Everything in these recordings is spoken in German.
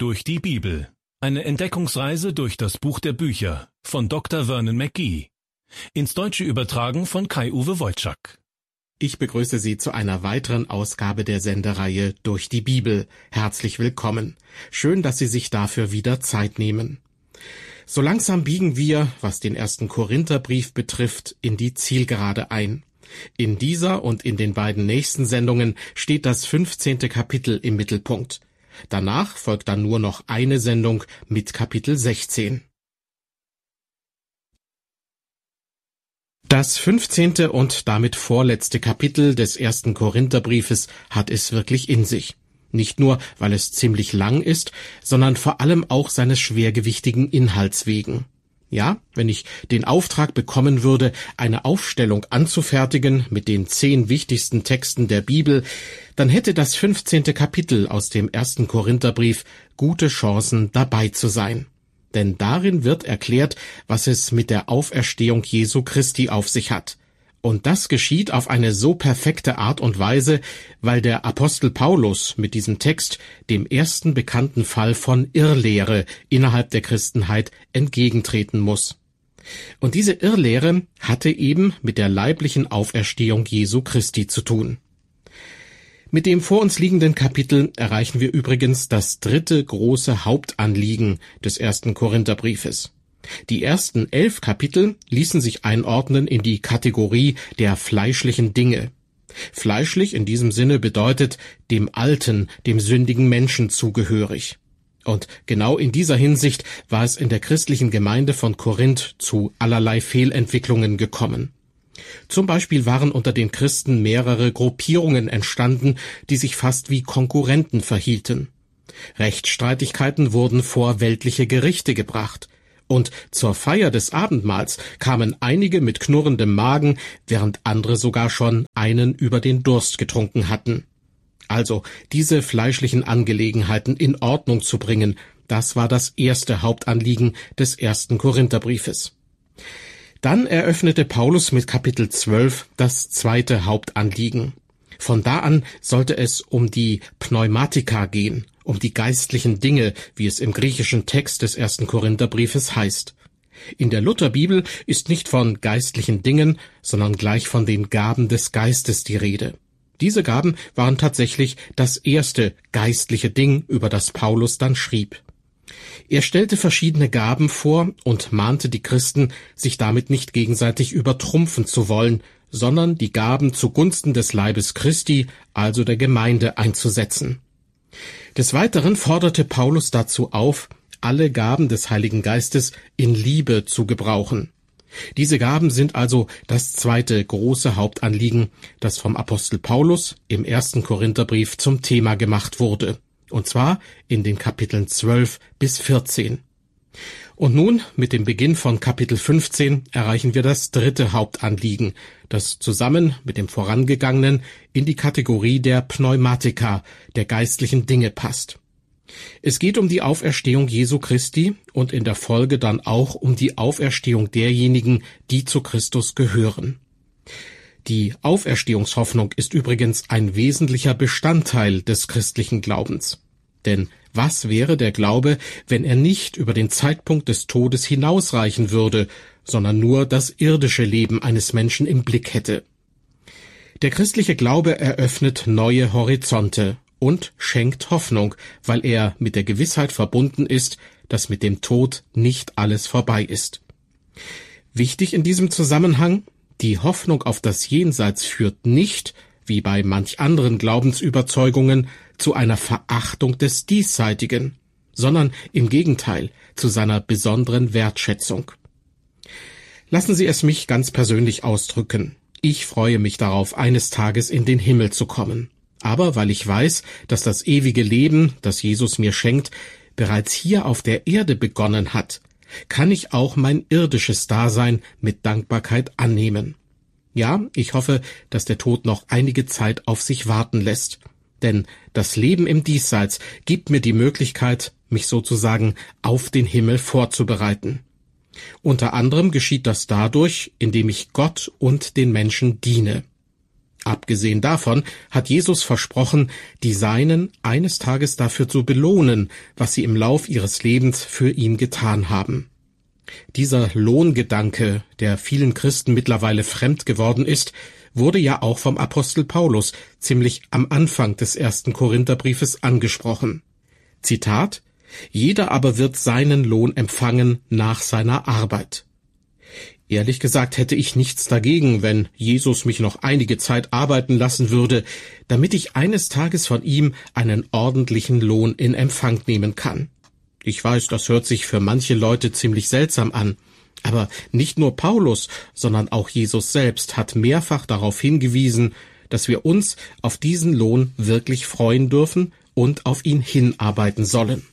Durch die Bibel. Eine Entdeckungsreise durch das Buch der Bücher von Dr. Vernon McGee. Ins Deutsche übertragen von Kai-Uwe Wojczak. Ich begrüße Sie zu einer weiteren Ausgabe der Sendereihe Durch die Bibel. Herzlich willkommen. Schön, dass Sie sich dafür wieder Zeit nehmen. So langsam biegen wir, was den 1. Korintherbrief betrifft, in die Zielgerade ein. In dieser und in den beiden nächsten Sendungen steht das 15. Kapitel im Mittelpunkt. Danach folgt dann nur noch eine Sendung mit Kapitel 16. Das 15. und damit vorletzte Kapitel des 1. Korintherbriefes hat es wirklich in sich. Nicht nur, weil es ziemlich lang ist, sondern vor allem auch seines schwergewichtigen Inhalts wegen. Ja, wenn ich den Auftrag bekommen würde, eine Aufstellung anzufertigen mit den 10 wichtigsten Texten der Bibel, dann hätte das 15. Kapitel aus dem 1. Korintherbrief gute Chancen, dabei zu sein. Denn darin wird erklärt, was es mit der Auferstehung Jesu Christi auf sich hat. Und das geschieht auf eine so perfekte Art und Weise, weil der Apostel Paulus mit diesem Text dem ersten bekannten Fall von Irrlehre innerhalb der Christenheit entgegentreten muss. Und diese Irrlehre hatte eben mit der leiblichen Auferstehung Jesu Christi zu tun. Mit dem vor uns liegenden Kapitel erreichen wir übrigens das 3. große Hauptanliegen des 1. Korintherbriefes. Die ersten 11 Kapitel ließen sich einordnen in die Kategorie der fleischlichen Dinge. Fleischlich in diesem Sinne bedeutet dem alten, dem sündigen Menschen zugehörig. Und genau in dieser Hinsicht war es in der christlichen Gemeinde von Korinth zu allerlei Fehlentwicklungen gekommen. Zum Beispiel waren unter den Christen mehrere Gruppierungen entstanden, die sich fast wie Konkurrenten verhielten. Rechtsstreitigkeiten wurden vor weltliche Gerichte gebracht. Und zur Feier des Abendmahls kamen einige mit knurrendem Magen, während andere sogar schon einen über den Durst getrunken hatten. Also, diese fleischlichen Angelegenheiten in Ordnung zu bringen, das war das erste Hauptanliegen des 1. Korintherbriefes. Dann eröffnete Paulus mit Kapitel 12 das zweite Hauptanliegen. Von da an sollte es um die Pneumatika gehen, um die geistlichen Dinge, wie es im griechischen Text des 1. Korintherbriefes heißt. In der Lutherbibel ist nicht von geistlichen Dingen, sondern gleich von den Gaben des Geistes die Rede. Diese Gaben waren tatsächlich das erste geistliche Ding, über das Paulus dann schrieb. Er stellte verschiedene Gaben vor und mahnte die Christen, sich damit nicht gegenseitig übertrumpfen zu wollen, sondern die Gaben zugunsten des Leibes Christi, also der Gemeinde, einzusetzen. Des Weiteren forderte Paulus dazu auf, alle Gaben des Heiligen Geistes in Liebe zu gebrauchen. Diese Gaben sind also das zweite große Hauptanliegen, das vom Apostel Paulus im 1. Korintherbrief zum Thema gemacht wurde, und zwar in den Kapiteln 12 bis 14. Und nun, mit dem Beginn von Kapitel 15, erreichen wir das 3. Hauptanliegen, das zusammen mit dem vorangegangenen in die Kategorie der Pneumatika, der geistlichen Dinge passt. Es geht um die Auferstehung Jesu Christi und in der Folge dann auch um die Auferstehung derjenigen, die zu Christus gehören. Die Auferstehungshoffnung ist übrigens ein wesentlicher Bestandteil des christlichen Glaubens. Denn was wäre der Glaube, wenn er nicht über den Zeitpunkt des Todes hinausreichen würde, sondern nur das irdische Leben eines Menschen im Blick hätte? Der christliche Glaube eröffnet neue Horizonte und schenkt Hoffnung, weil er mit der Gewissheit verbunden ist, dass mit dem Tod nicht alles vorbei ist. Wichtig in diesem Zusammenhang: Die Hoffnung auf das Jenseits führt nicht, wie bei manch anderen Glaubensüberzeugungen, zu einer Verachtung des Diesseitigen, sondern im Gegenteil zu seiner besonderen Wertschätzung. Lassen Sie es mich ganz persönlich ausdrücken. Ich freue mich darauf, eines Tages in den Himmel zu kommen. Aber weil ich weiß, dass das ewige Leben, das Jesus mir schenkt, bereits hier auf der Erde begonnen hat, kann ich auch mein irdisches Dasein mit Dankbarkeit annehmen. Ja, ich hoffe, dass der Tod noch einige Zeit auf sich warten lässt. Denn das Leben im Diesseits gibt mir die Möglichkeit, mich sozusagen auf den Himmel vorzubereiten. Unter anderem geschieht das dadurch, indem ich Gott und den Menschen diene. Abgesehen davon hat Jesus versprochen, die Seinen eines Tages dafür zu belohnen, was sie im Lauf ihres Lebens für ihn getan haben. Dieser Lohngedanke, der vielen Christen mittlerweile fremd geworden ist, wurde ja auch vom Apostel Paulus ziemlich am Anfang des 1. Korintherbriefes angesprochen. Zitat: »Jeder aber wird seinen Lohn empfangen nach seiner Arbeit.« Ehrlich gesagt hätte ich nichts dagegen, wenn Jesus mich noch einige Zeit arbeiten lassen würde, damit ich eines Tages von ihm einen ordentlichen Lohn in Empfang nehmen kann. Ich weiß, das hört sich für manche Leute ziemlich seltsam an, aber nicht nur Paulus, sondern auch Jesus selbst hat mehrfach darauf hingewiesen, dass wir uns auf diesen Lohn wirklich freuen dürfen und auf ihn hinarbeiten sollen.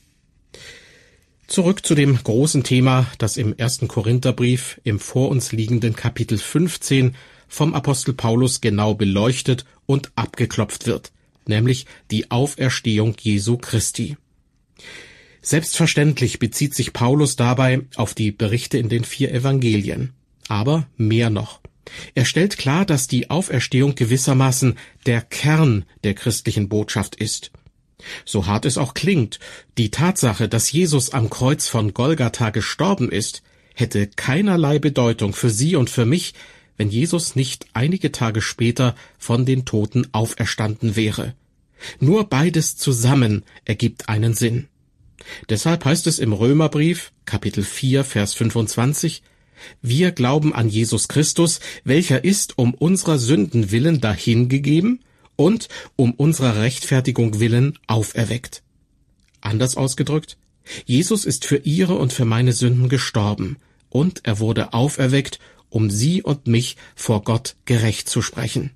Zurück zu dem großen Thema, das im 1. Korintherbrief im vor uns liegenden Kapitel 15 vom Apostel Paulus genau beleuchtet und abgeklopft wird, nämlich die Auferstehung Jesu Christi. Selbstverständlich bezieht sich Paulus dabei auf die Berichte in den 4 Evangelien. Aber mehr noch. Er stellt klar, dass die Auferstehung gewissermaßen der Kern der christlichen Botschaft ist. So hart es auch klingt, die Tatsache, dass Jesus am Kreuz von Golgatha gestorben ist, hätte keinerlei Bedeutung für Sie und für mich, wenn Jesus nicht einige Tage später von den Toten auferstanden wäre. Nur beides zusammen ergibt einen Sinn. Deshalb heißt es im Römerbrief, Kapitel 4, Vers 25, wir glauben an Jesus Christus, welcher ist um unserer Sünden willen dahingegeben und um unserer Rechtfertigung willen auferweckt. Anders ausgedrückt, Jesus ist für Ihre und für meine Sünden gestorben, und er wurde auferweckt, um Sie und mich vor Gott gerecht zu sprechen.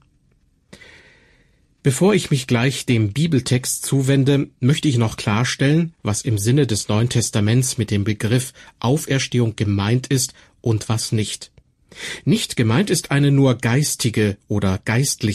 Bevor ich mich gleich dem Bibeltext zuwende, möchte ich noch klarstellen, was im Sinne des Neuen Testaments mit dem Begriff Auferstehung gemeint ist und was nicht. Nicht gemeint ist eine nur geistige oder geistliche